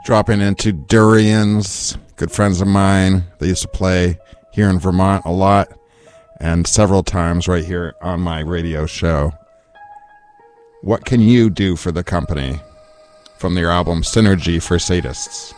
dropping into Durians, good friends of mine. They used to play here in Vermont a lot and several times right here on my radio show. What can you do for the company? From their album Synergy for Sadists.